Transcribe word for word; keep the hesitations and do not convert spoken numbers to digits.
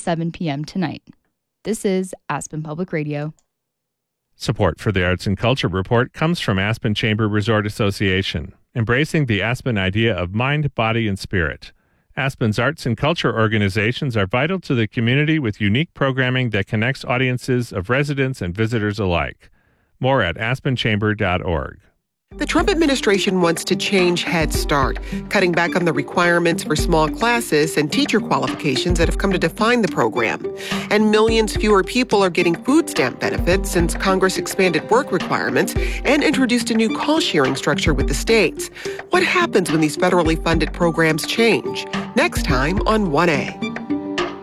seven p.m. tonight. This is Aspen Public Radio. Support for the Arts and Culture Report comes from Aspen Chamber Resort Association, embracing the Aspen idea of mind, body, and spirit. Aspen's arts and culture organizations are vital to the community with unique programming that connects audiences of residents and visitors alike. More at aspen chamber dot org. The Trump administration wants to change Head Start, cutting back on the requirements for small classes and teacher qualifications that have come to define the program. And millions fewer people are getting food stamp benefits since Congress expanded work requirements and introduced a new call-sharing structure with the states. What happens when these federally funded programs change? Next time on one A.